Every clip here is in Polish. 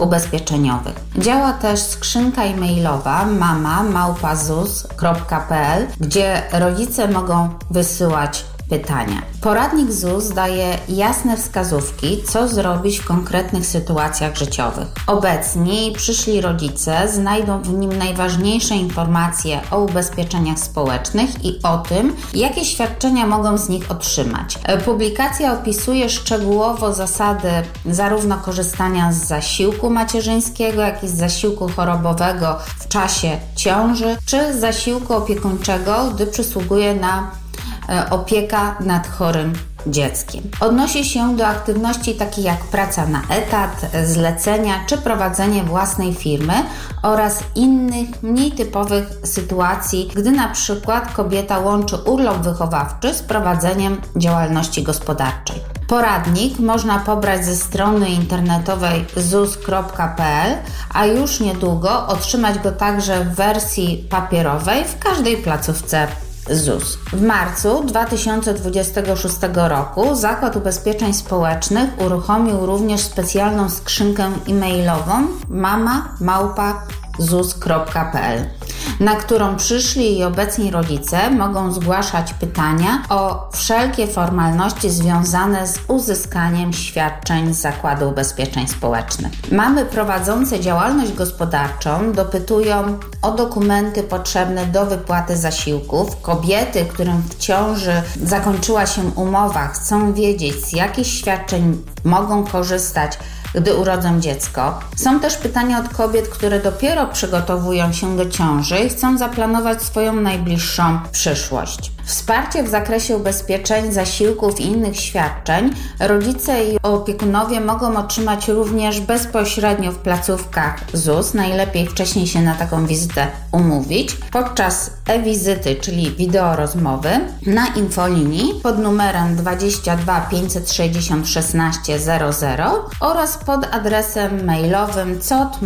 ubezpieczeniowych. Działa też skrzynka e-mailowa mama@zus.pl, gdzie rodzice mogą wysyłać pytania. Poradnik ZUS daje jasne wskazówki, co zrobić w konkretnych sytuacjach życiowych. Obecni i przyszli rodzice znajdą w nim najważniejsze informacje o ubezpieczeniach społecznych i o tym, jakie świadczenia mogą z nich otrzymać. Publikacja opisuje szczegółowo zasady zarówno korzystania z zasiłku macierzyńskiego, jak i z zasiłku chorobowego w czasie ciąży, czy zasiłku opiekuńczego, gdy przysługuje na opieka nad chorym dzieckiem. Odnosi się do aktywności takich jak praca na etat, zlecenia czy prowadzenie własnej firmy oraz innych mniej typowych sytuacji, gdy na przykład kobieta łączy urlop wychowawczy z prowadzeniem działalności gospodarczej. Poradnik można pobrać ze strony internetowej zus.pl, a już niedługo otrzymać go także w wersji papierowej w każdej placówce ZUS. W marcu 2026 roku Zakład Ubezpieczeń Społecznych uruchomił również specjalną skrzynkę e-mailową mama@zus.pl, na którą przyszli i obecni rodzice mogą zgłaszać pytania o wszelkie formalności związane z uzyskaniem świadczeń z Zakładu Ubezpieczeń Społecznych. Mamy prowadzące działalność gospodarczą dopytują o dokumenty potrzebne do wypłaty zasiłków. Kobiety, którym w ciąży zakończyła się umowa, chcą wiedzieć, z jakich świadczeń mogą korzystać, gdy urodzą dziecko. Są też pytania od kobiet, które dopiero przygotowują się do ciąży i chcą zaplanować swoją najbliższą przyszłość. Wsparcie w zakresie ubezpieczeń, zasiłków i innych świadczeń rodzice i opiekunowie mogą otrzymać również bezpośrednio w placówkach ZUS. Najlepiej wcześniej się na taką wizytę umówić. Podczas e-wizyty, czyli wideorozmowy, na infolinii pod numerem 22 560 16 00 oraz pod adresem mailowym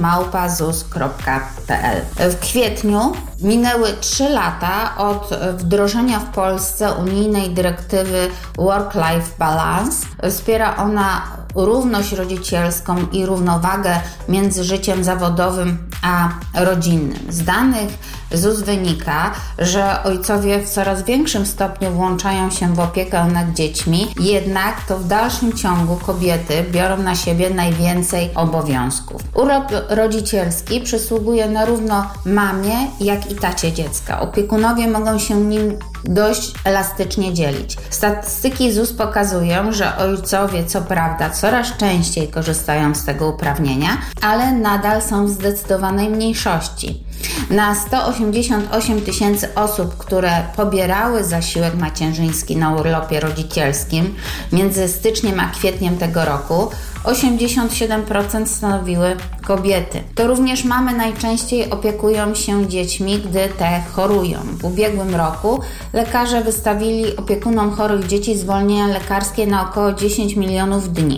cot@zus.pl. W kwietniu minęły 3 lata od wdrożenia w Polsce unijnej dyrektywy Work-Life Balance. Wspiera ona równość rodzicielską i równowagę między życiem zawodowym a rodzinnym. Z danych ZUS wynika, że ojcowie w coraz większym stopniu włączają się w opiekę nad dziećmi, jednak to w dalszym ciągu kobiety biorą na siebie najwięcej obowiązków. Urlop rodzicielski przysługuje na równo mamie, jak i tacie dziecka. Opiekunowie mogą się nim dość elastycznie dzielić. Statystyki ZUS pokazują, że ojcowie co prawda coraz częściej korzystają z tego uprawnienia, ale nadal są w zdecydowanej mniejszości. Na 188 000 osób, które pobierały zasiłek macierzyński na urlopie rodzicielskim między styczniem a kwietniem tego roku, 87% stanowiły kobiety. To również mamy najczęściej opiekują się dziećmi, gdy te chorują. W ubiegłym roku lekarze wystawili opiekunom chorych dzieci zwolnienia lekarskie na około 10 milionów dni.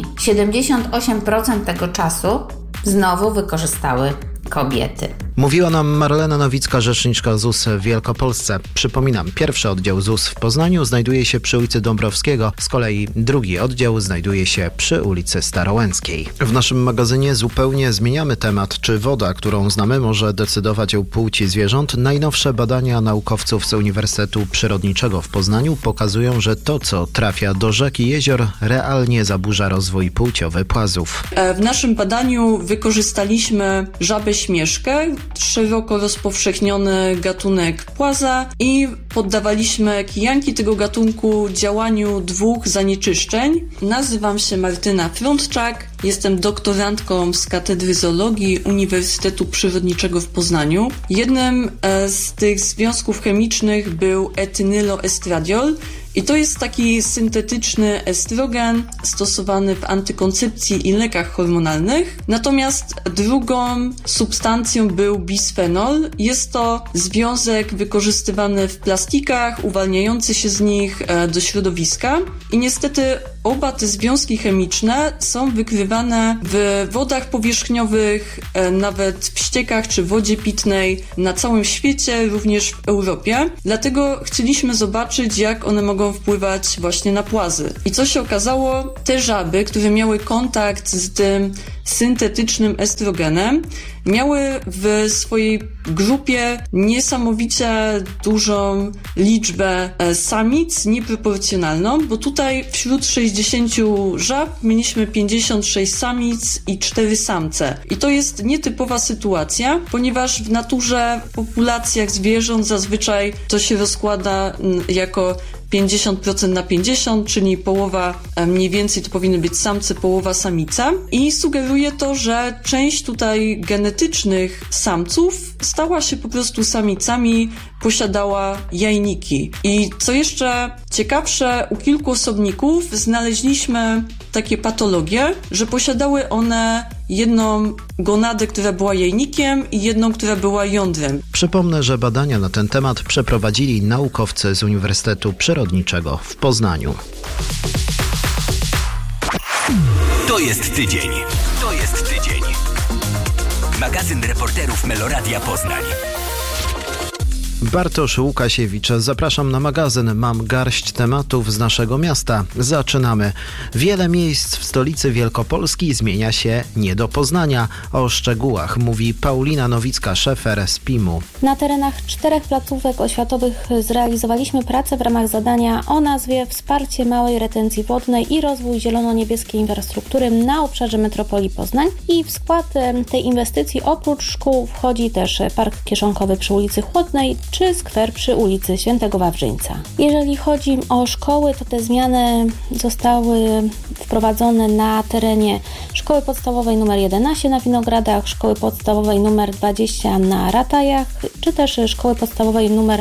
78% tego czasu znowu wykorzystały kobiety. Mówiła nam Marlena Nowicka, rzeczniczka ZUS w Wielkopolsce. Przypominam, pierwszy oddział ZUS w Poznaniu znajduje się przy ulicy Dąbrowskiego, z kolei drugi oddział znajduje się przy ulicy Starołęckiej. W naszym magazynie zupełnie zmieniamy temat, czy woda, którą znamy, może decydować o płci zwierząt. Najnowsze badania naukowców z Uniwersytetu Przyrodniczego w Poznaniu pokazują, że to, co trafia do rzek i jezior, realnie zaburza rozwój płciowy płazów. W naszym badaniu wykorzystaliśmy żabę śmieszkę, szeroko rozpowszechniony gatunek płaza, i poddawaliśmy kijanki tego gatunku działaniu 2 zanieczyszczeń. Nazywam się Martyna Frądczak, jestem doktorantką z Katedry Zoologii Uniwersytetu Przyrodniczego w Poznaniu. Jednym z tych związków chemicznych był etynyloestradiol. I to jest taki syntetyczny estrogen stosowany w antykoncepcji i lekach hormonalnych. Natomiast drugą substancją był bisfenol. Jest to związek wykorzystywany w plastikach, uwalniający się z nich do środowiska. I niestety oba te związki chemiczne są wykrywane w wodach powierzchniowych, nawet w ściekach czy wodzie pitnej na całym świecie, również w Europie. Dlatego chcieliśmy zobaczyć, jak one mogą wpływać właśnie na płazy. I co się okazało? Te żaby, które miały kontakt z tym syntetycznym estrogenem, miały w swojej grupie niesamowicie dużą liczbę samic, nieproporcjonalną, bo tutaj wśród 60 żab mieliśmy 56 samic i 4 samce. I to jest nietypowa sytuacja, ponieważ w naturze, w populacjach zwierząt zazwyczaj to się rozkłada jako 50% na 50, czyli połowa mniej więcej to powinny być samce, połowa samica. I sugeruje to, że część tutaj genetycznych samców stała się po prostu samicami, posiadała jajniki. I co jeszcze ciekawsze, u kilku osobników znaleźliśmy takie patologie, że posiadały one jedną gonadę, która była jajnikiem i jedną, która była jądrem. Przypomnę, że badania na ten temat przeprowadzili naukowcy z Uniwersytetu Przyrodniczego w Poznaniu. To jest tydzień. To jest tydzień. Magazyn reporterów Meloradia Poznań. Bartosz Łukasiewicz, zapraszam na magazyn. Mam garść tematów z naszego miasta. Zaczynamy. Wiele miejsc w stolicy Wielkopolski zmienia się nie do poznania. O szczegółach mówi Paulina Nowicka-Szefer z PIM-u. Na terenach 4 placówek oświatowych zrealizowaliśmy pracę w ramach zadania o nazwie Wsparcie małej retencji wodnej i rozwój zielono-niebieskiej infrastruktury na obszarze metropolii Poznań. I w skład tej inwestycji oprócz szkół wchodzi też park kieszonkowy przy ulicy Chłodnej czy skwer przy ulicy Świętego Wawrzyńca. Jeżeli chodzi o szkoły, to te zmiany zostały wprowadzone na terenie Szkoły Podstawowej nr 11 na Winogradach, Szkoły Podstawowej nr 20 na Ratajach, czy też Szkoły Podstawowej nr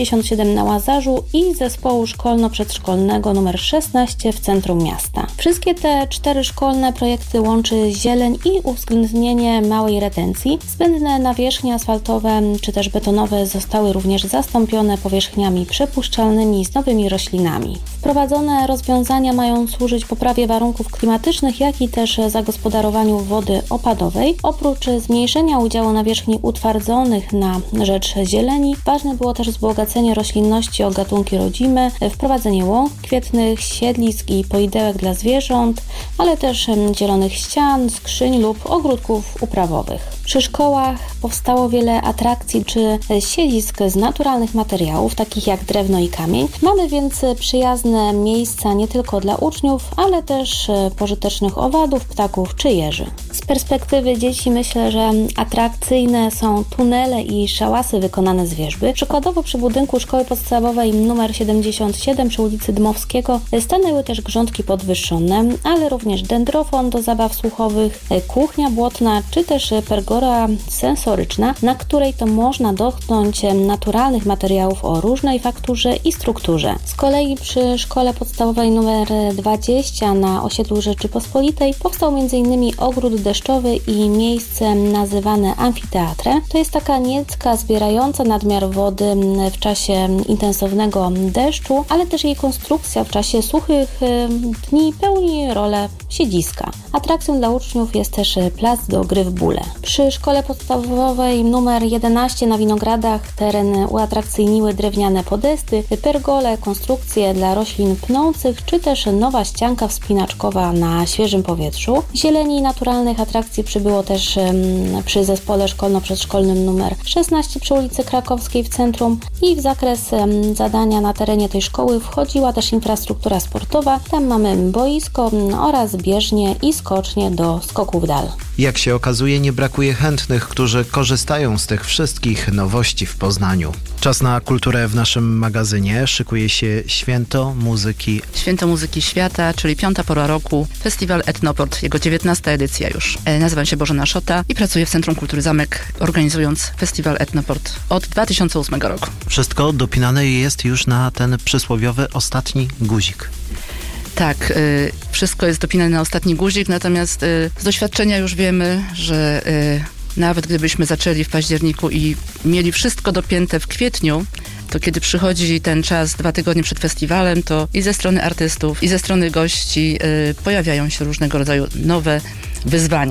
77 na Łazarzu i Zespołu Szkolno-Przedszkolnego nr 16 w centrum miasta. Wszystkie te 4 szkolne projekty łączy zieleń i uwzględnienie małej retencji. Zbędne nawierzchnie asfaltowe czy też betonowe zostały również zastąpione powierzchniami przepuszczalnymi z nowymi roślinami. Wprowadzone rozwiązania mają służyć poprawie warunków klimatycznych, jak i też zagospodarowaniu wody opadowej. Oprócz zmniejszenia udziału nawierzchni utwardzonych na rzecz zieleni, ważne było też wzbogacenie roślinności o gatunki rodzime, wprowadzenie łąk kwietnych, siedlisk i poidełek dla zwierząt, ale też zielonych ścian, skrzyń lub ogródków uprawowych. Przy szkołach powstało wiele atrakcji czy siedlisk z naturalnych materiałów, takich jak drewno i kamień. Mamy więc przyjazne miejsca nie tylko dla uczniów, ale też pożytecznych owadów, ptaków czy jeży. Z perspektywy dzieci myślę, że atrakcyjne są tunele i szałasy wykonane z wierzby. Przykładowo przy budynku Szkoły Podstawowej nr 77 przy ulicy Dmowskiego stanęły też grządki podwyższone, ale również dendrofon do zabaw słuchowych, kuchnia błotna czy też pergola sensoryczna, na której to można dotknąć naturalnych materiałów o różnej fakturze i strukturze. Z kolei przy Szkole Podstawowej nr 20 na osiedlu Rzeczypospolitej powstał m.in. ogród deszczowy i miejsce nazywane amfiteatrem. To jest taka niecka zbierająca nadmiar wody w czasie intensywnego deszczu, ale też jej konstrukcja w czasie suchych dni pełni rolę siedziska. Atrakcją dla uczniów jest też plac do gry w bóle. Przy Szkole Podstawowej nr 11 na Winogradach teren uatrakcyjniły drewniane podesty, pergole, konstrukcje dla roślin pnących, czy też nowa ścianka wspinaczkowa na świeżym powietrzu. Zieleni i naturalnych atrakcji przybyło też przy zespole szkolno-przedszkolnym nr 16 przy ulicy Krakowskiej w centrum i w zakres zadania na terenie tej szkoły wchodziła też infrastruktura sportowa. Tam mamy boisko oraz bieżnie i skocznie do skoku w dal. Jak się okazuje, nie brakuje chętnych, którzy korzystają z tych wszystkich nowości w Poznaniu. Czas na kulturę w naszym magazynie. Szykuje się Święto Muzyki. Święto Muzyki Świata, czyli 5. pora roku, Festiwal Etnoport, jego 19. edycja już. Nazywam się Bożena Szota i pracuję w Centrum Kultury Zamek, organizując Festiwal Etnoport od 2008 roku. Wszystko dopinane jest już na ten przysłowiowy ostatni guzik. Tak, wszystko jest dopinane na ostatni guzik, natomiast z doświadczenia już wiemy, że nawet gdybyśmy zaczęli w październiku i mieli wszystko dopięte w kwietniu, to kiedy przychodzi ten czas 2 tygodnie przed festiwalem, to i ze strony artystów, i ze strony gości pojawiają się różnego rodzaju nowe wyzwania.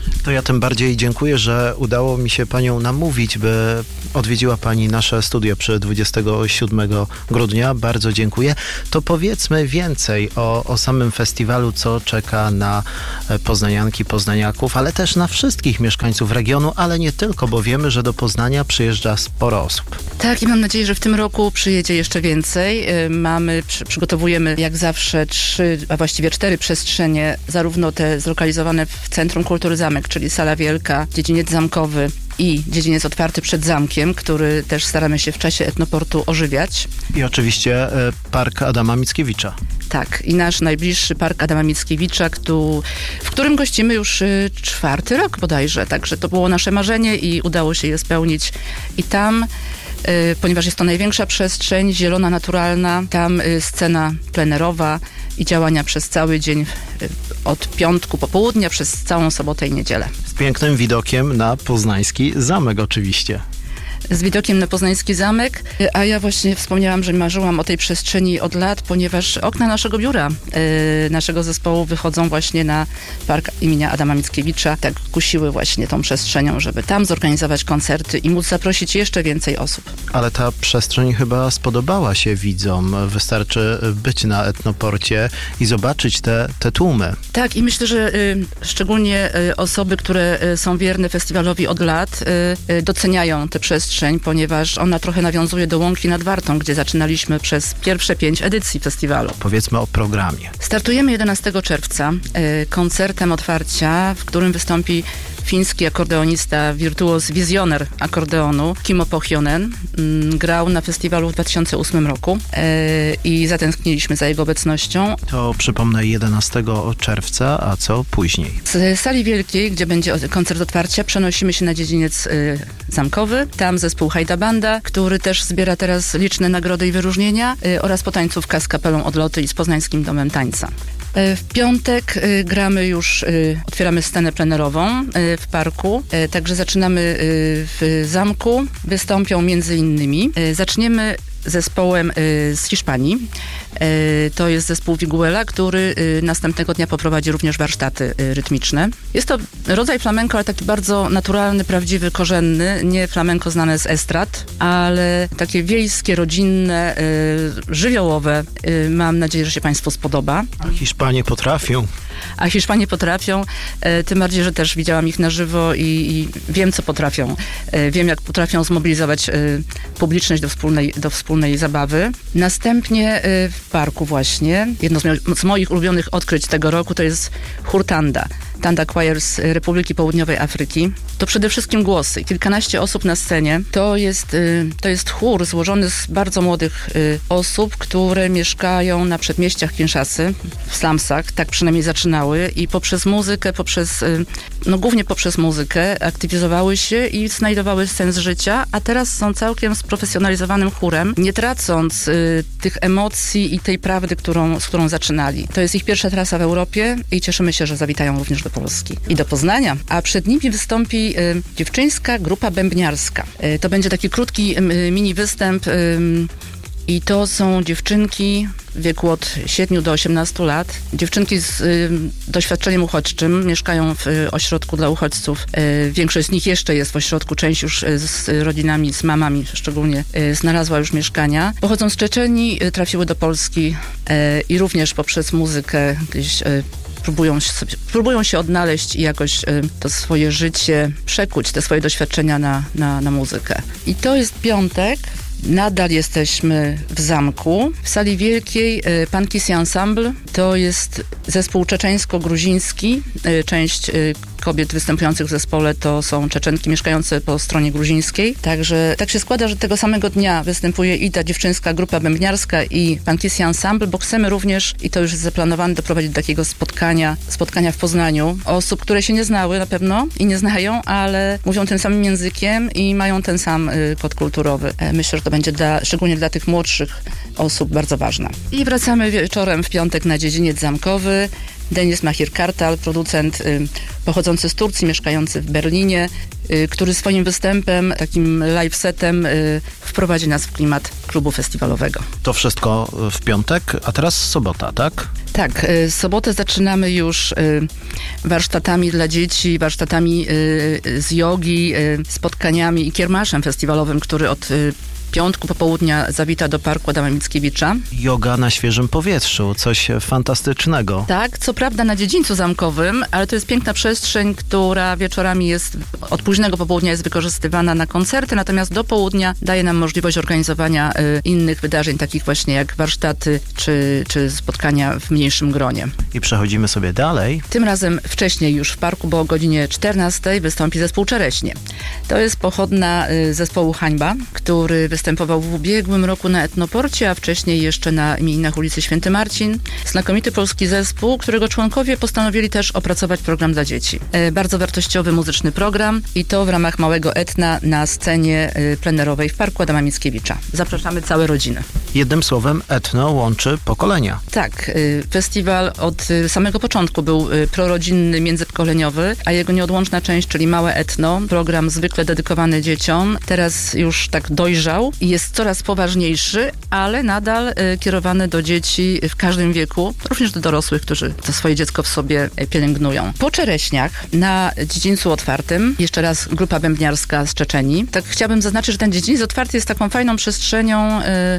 To ja tym bardziej dziękuję, że udało mi się panią namówić, by odwiedziła pani nasze studio przy 27 grudnia. Bardzo dziękuję. To powiedzmy więcej o samym festiwalu, co czeka na poznanianki, poznaniaków, ale też na wszystkich mieszkańców regionu, ale nie tylko, bo wiemy, że do Poznania przyjeżdża sporo osób. Tak, i mam nadzieję, że w tym roku przyjedzie jeszcze więcej. Przygotowujemy jak zawsze 3, a właściwie 4 przestrzenie, zarówno te zlokalizowane w Centrum Kultury Zamek, czyli Sala Wielka, dziedziniec zamkowy i dziedziniec otwarty przed zamkiem, który też staramy się w czasie Etnoportu ożywiać. I oczywiście Park Adama Mickiewicza. Tak, i nasz najbliższy Park Adama Mickiewicza, w którym gościmy już 4. rok bodajże, także to było nasze marzenie i udało się je spełnić. I tam, ponieważ jest to największa przestrzeń, zielona, naturalna, tam scena plenerowa i działania przez cały dzień od piątku popołudnia przez całą sobotę i niedzielę. Z pięknym widokiem na poznański zamek oczywiście. Z widokiem na poznański zamek, a ja właśnie wspomniałam, że marzyłam o tej przestrzeni od lat, ponieważ okna naszego biura, naszego zespołu wychodzą właśnie na Park imienia Adama Mickiewicza. Tak kusiły właśnie tą przestrzenią, żeby tam zorganizować koncerty i móc zaprosić jeszcze więcej osób. Ale ta przestrzeń chyba spodobała się widzom. Wystarczy być na Etnoporcie i zobaczyć te tłumy. Tak, i myślę, że szczególnie osoby, które są wierne festiwalowi od lat, doceniają tę przestrzeń, ponieważ ona trochę nawiązuje do Łąki nad Wartą, gdzie zaczynaliśmy przez pierwsze 5 edycji festiwalu. Powiedzmy o programie. Startujemy 11 czerwca koncertem otwarcia, w którym wystąpi fiński akordeonista, wirtuoz, wizjoner akordeonu, Kimmo Pohjonen. Grał na festiwalu w 2008 roku i zatęskniliśmy za jego obecnością. To przypomnę 11 czerwca, a co później? Z Sali Wielkiej, gdzie będzie koncert otwarcia, przenosimy się na dziedziniec zamkowy. Tam zespół Hajda Banda, który też zbiera teraz liczne nagrody i wyróżnienia, oraz potańcówka z kapelą Odloty i z Poznańskim Domem Tańca. W piątek gramy już, otwieramy scenę plenerową w parku, także zaczynamy w zamku, wystąpią między innymi. Zaczniemy zespołem z Hiszpanii. To jest zespół Viguela, który następnego dnia poprowadzi również warsztaty rytmiczne. Jest to rodzaj flamenko, ale taki bardzo naturalny, prawdziwy, korzenny. Nie flamenko znane z estrad, ale takie wiejskie, rodzinne, żywiołowe. Mam nadzieję, że się Państwu spodoba. A Hiszpanie potrafią. A Hiszpanie potrafią, tym bardziej, że też widziałam ich na żywo i wiem, co potrafią. Wiem, jak potrafią zmobilizować publiczność do wspólnej zabawy. Następnie w parku właśnie, jedno z moich ulubionych odkryć tego roku, to jest chór Tanda. Tanda Choir z Republiki Południowej Afryki. To przede wszystkim głosy. Kilkanaście osób na scenie. To jest chór złożony z bardzo młodych osób, które mieszkają na przedmieściach Kinshasy, w slumsach, tak przynajmniej zaczynały i poprzez muzykę, głównie poprzez muzykę aktywizowały się i znajdowały sens życia, a teraz są całkiem sprofesjonalizowanym chórem, nie tracąc tych emocji i tej prawdy, z którą zaczynali. To jest ich pierwsza trasa w Europie i cieszymy się, że zawitają również do Polski i do Poznania. A przed nimi wystąpi dziewczyńska grupa bębniarska. To będzie taki krótki mini występ i to są dziewczynki w wieku od 7 do 18 lat. Dziewczynki z doświadczeniem uchodźczym, mieszkają w ośrodku dla uchodźców. Większość z nich jeszcze jest w ośrodku, część już z rodzinami, z mamami szczególnie znalazła już mieszkania. Pochodzą z Czeczenii, trafiły do Polski i również poprzez muzykę gdzieś próbują się odnaleźć i jakoś to swoje życie przekuć, te swoje doświadczenia na muzykę. I to jest piątek. Nadal jesteśmy w zamku. W Sali Wielkiej Pankisi Ensemble to jest zespół czeczeńsko-gruziński. Część kobiet występujących w zespole to są Czeczenki mieszkające po stronie gruzińskiej. Także tak się składa, że tego samego dnia występuje i ta dziewczyńska grupa bębniarska i Pankisi Ensemble, bo chcemy również, i to już jest zaplanowane, doprowadzić do takiego spotkania w Poznaniu osób, które się nie znały na pewno i nie znają, ale mówią tym samym językiem i mają ten sam kod kulturowy. Myślę, że to będzie szczególnie dla tych młodszych osób bardzo ważne. I wracamy wieczorem w piątek na dziedziniec zamkowy, Denis Mahir-Kartal, producent pochodzący z Turcji, mieszkający w Berlinie, który swoim występem, takim live setem wprowadzi nas w klimat klubu festiwalowego. To wszystko w piątek, a teraz sobota, tak? Tak, sobotę zaczynamy już warsztatami dla dzieci, warsztatami z jogi, spotkaniami i kiermaszem festiwalowym, który od piątku popołudnia zawita do Parku Adama Mickiewicza. Yoga na świeżym powietrzu, coś fantastycznego. Tak, co prawda na dziedzińcu zamkowym, ale to jest piękna przestrzeń, która wieczorami jest, od późnego popołudnia jest wykorzystywana na koncerty, natomiast do południa daje nam możliwość organizowania innych wydarzeń, takich właśnie jak warsztaty czy spotkania w mniejszym gronie. I przechodzimy sobie dalej. Tym razem wcześniej już w parku, bo o godzinie 14 wystąpi zespół Czereśnie. To jest pochodna zespołu Hańba, który występował w ubiegłym roku na Etnoporcie, a wcześniej jeszcze na imieninach ulicy Święty Marcin. Znakomity polski zespół, którego członkowie postanowili też opracować program dla dzieci. Bardzo wartościowy muzyczny program i to w ramach małego Etna na scenie plenerowej w Parku Adama Mickiewicza. Zapraszamy całe rodziny. Jednym słowem, Etno łączy pokolenia. Tak, festiwal od samego początku był prorodzinny, międzypokoleniowy, a jego nieodłączna część, czyli małe Etno, program zwykle dedykowany dzieciom, teraz już tak dojrzał i jest coraz poważniejszy, ale nadal kierowany do dzieci w każdym wieku, również do dorosłych, którzy to swoje dziecko w sobie pielęgnują. Po Czereśniach na dziedzińcu otwartym, jeszcze raz grupa bębniarska z Czeczenii. Tak chciałabym zaznaczyć, że ten dziedziniec otwarty jest taką fajną przestrzenią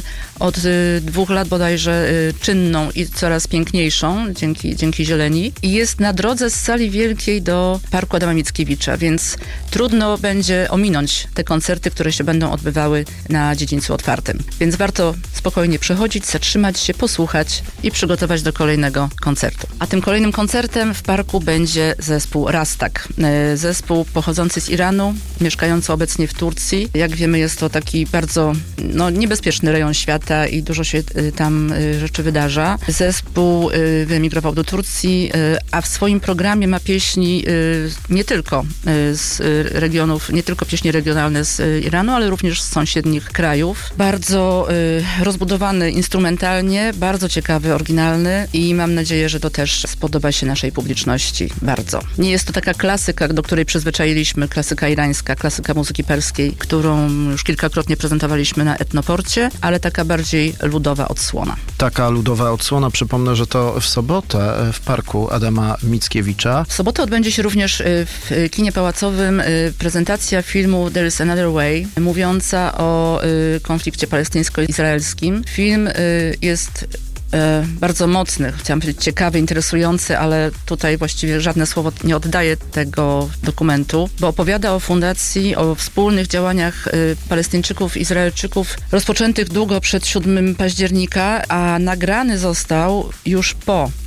od 2 lat bodajże czynną i coraz piękniejszą dzięki zieleni i jest na drodze z sali wielkiej do Parku Adama Mickiewicza, więc trudno będzie ominąć te koncerty, które się będą odbywały na dziedzińcu otwartym. Więc warto spokojnie przechodzić, zatrzymać się, posłuchać i przygotować do kolejnego koncertu. A tym kolejnym koncertem w parku będzie zespół Rastak. Zespół pochodzący z Iranu, mieszkający obecnie w Turcji. Jak wiemy, jest to taki bardzo niebezpieczny rejon świata i dużo się tam rzeczy wydarza. Zespół wyemigrował do Turcji, a w swoim programie ma pieśni nie tylko z regionów, nie tylko pieśni regionalne z Iranu, ale również z sąsiednich krajów. Bardzo rozbudowany instrumentalnie, bardzo ciekawy, oryginalny i mam nadzieję, że to też spodoba się naszej publiczności bardzo. Nie jest to taka klasyka, do której przyzwyczailiśmy, klasyka irańska, klasyka muzyki perskiej, którą już kilkakrotnie prezentowaliśmy na Etnoporcie, ale taka bardziej ludowa odsłona. Taka ludowa odsłona, przypomnę, że to w sobotę w Parku Adama Mickiewicza. W sobotę odbędzie się również w kinie pałacowym prezentacja filmu There is Another Way, mówiąca o konflikcie palestyńsko-izraelskim. Film jest bardzo mocny, chciałam powiedzieć ciekawy, interesujący, ale tutaj właściwie żadne słowo nie oddaje tego dokumentu, bo opowiada o fundacji, o wspólnych działaniach Palestyńczyków, Izraelczyków rozpoczętych długo przed 7 października, a nagrany został już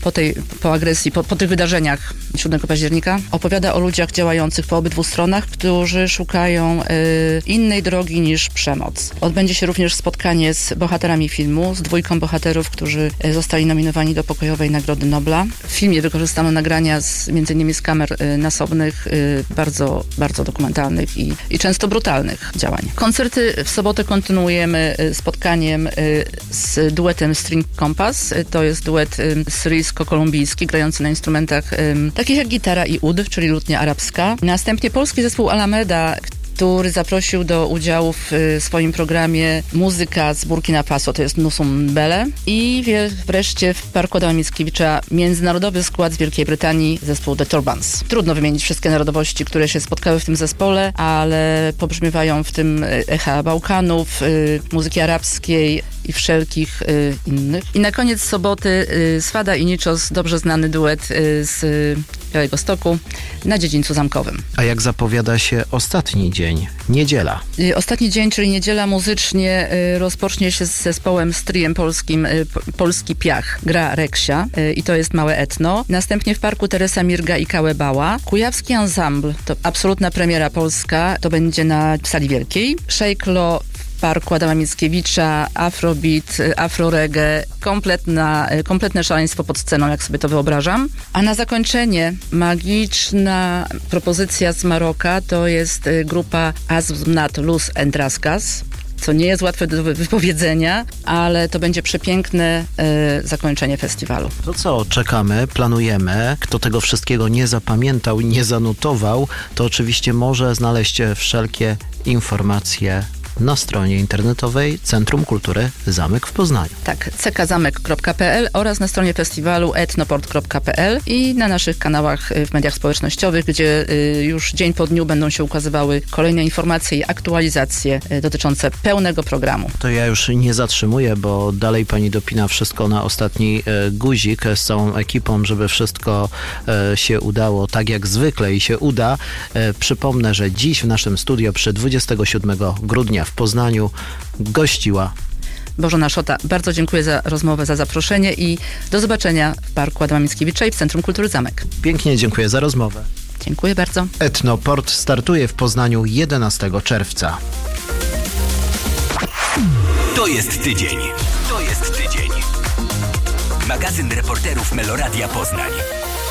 po agresji, po tych wydarzeniach 7 października. Opowiada o ludziach działających po obydwu stronach, którzy szukają innej drogi niż przemoc. Odbędzie się również spotkanie z bohaterami filmu, z 2 bohaterów, którzy zostali nominowani do Pokojowej Nagrody Nobla. W filmie wykorzystano nagrania m.in. z kamer nasobnych, bardzo, bardzo dokumentalnych i często brutalnych działań. Koncerty w sobotę kontynuujemy spotkaniem z duetem String Compass. To jest duet syryjsko-kolumbijski, grający na instrumentach takich jak gitara i ud, czyli lutnia arabska. Następnie polski zespół Alameda, który zaprosił do udziału w swoim programie muzyka z Burkina Faso, to jest Nusum Bele. I wreszcie w Parku Adama Mickiewicza międzynarodowy skład z Wielkiej Brytanii, zespół The Turbans. Trudno wymienić wszystkie narodowości, które się spotkały w tym zespole, ale pobrzmiewają w tym echa Bałkanów, muzyki arabskiej i wszelkich innych. I na koniec soboty Swada i Niczos, dobrze znany duet z Białegostoku na dziedzińcu zamkowym. A jak zapowiada się ostatni dzień? Niedziela. Ostatni dzień, czyli niedziela muzycznie rozpocznie się z zespołem, z triem polskim Polski Piach, gra Reksia i to jest małe Etno. Następnie w parku Teresa Mirga i Kałebała. Kujawski Ensemble, to absolutna premiera polska, to będzie na sali wielkiej. Szejklo w Parku Adama Mickiewicza, afrobeat, afroreggae, kompletne szaleństwo pod sceną, jak sobie to wyobrażam. A na zakończenie magiczna propozycja z Maroka, to jest grupa Azmnat Luz and Raskas. co nie jest łatwe do wypowiedzenia, ale to będzie przepiękne zakończenie festiwalu. To co, czekamy, planujemy. Kto tego wszystkiego nie zapamiętał i nie zanotował, to oczywiście może znaleźć wszelkie informacje na stronie internetowej Centrum Kultury Zamek w Poznaniu. Tak, ckzamek.pl oraz na stronie festiwalu etnoport.pl i na naszych kanałach w mediach społecznościowych, gdzie już dzień po dniu będą się ukazywały kolejne informacje i aktualizacje dotyczące pełnego programu. To ja już nie zatrzymuję, bo dalej pani dopina wszystko na ostatni guzik z całą ekipą, żeby wszystko się udało tak jak zwykle i się uda. Przypomnę, że dziś w naszym studio przy 27 grudnia w Poznaniu gościła Bożena Szota, bardzo dziękuję za rozmowę, za zaproszenie i do zobaczenia w Parku Adama Mickiewicza i w Centrum Kultury Zamek. Pięknie dziękuję za rozmowę. Dziękuję bardzo. Etnoport startuje w Poznaniu 11 czerwca. To jest tydzień. To jest tydzień. Magazyn reporterów Meloradia Poznań.